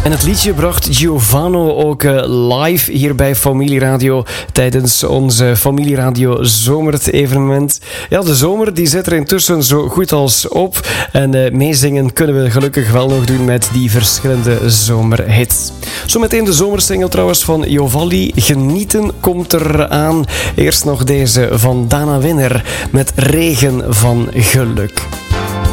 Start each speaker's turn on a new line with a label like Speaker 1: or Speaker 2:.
Speaker 1: En het liedje bracht Giovanno ook live hier bij Familieradio tijdens onze Familieradio Zomer-evenement. Ja, de zomer die zit er intussen zo goed als op. En meezingen kunnen we gelukkig wel nog doen met die verschillende zomerhits. Zometeen de zomersingle trouwens van Jovalli. Genieten komt er aan. Eerst nog deze van Dana Winner met Regen van Geluk.